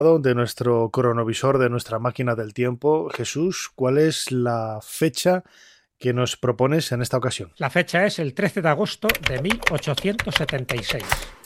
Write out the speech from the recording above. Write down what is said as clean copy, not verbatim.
de nuestro cronovisor, de nuestra máquina del tiempo. Jesús, ¿cuál es la fecha que nos propones en esta ocasión? La fecha es el 13 de agosto de 1876.